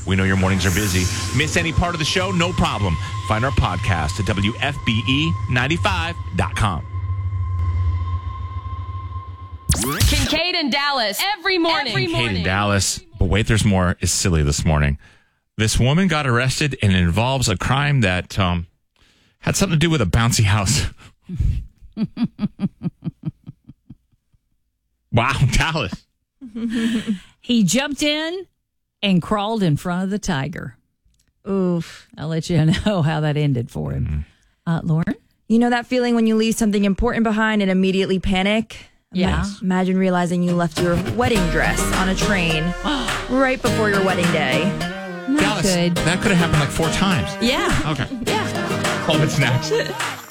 We know your mornings are busy. Miss any part of the show? No problem. Find our podcast at WFBE95.com. Kincaid and Dallas every morning. Kincaid in Dallas. But wait, there's more. Is silly this morning. This woman got arrested, and it involves a crime that had something to do with a bouncy house. Wow, Dallas. He jumped in and crawled in front of the tiger. Oof. I'll let you know how that ended for him. Lauren? You know that feeling when you leave something important behind and immediately panic? Yeah. Imagine realizing you left your wedding dress on a train right before your wedding day. Not Dallas, good. that could have happened like 4 times. Yeah. Okay. Yeah. All of it's next.